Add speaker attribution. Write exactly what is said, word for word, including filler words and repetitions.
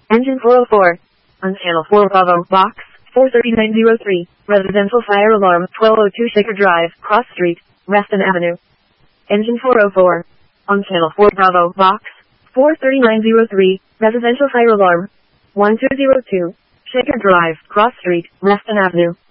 Speaker 1: Engine four oh four. On channel four Bravo, box four three nine zero three, residential fire alarm, twelve oh two Shaker Drive, Cross Street, Reston Avenue. Engine four oh four. On channel four Bravo, box four three nine zero three, residential fire alarm, one two zero two, Shaker Drive, Cross Street, Reston Avenue.